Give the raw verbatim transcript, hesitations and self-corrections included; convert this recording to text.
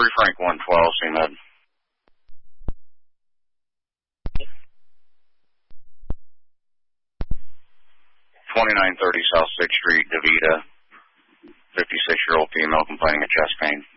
three Frank one twelve, C M E D. twenty-nine thirty South sixth Street, DeVita. fifty-six-year-old female complaining of chest pain.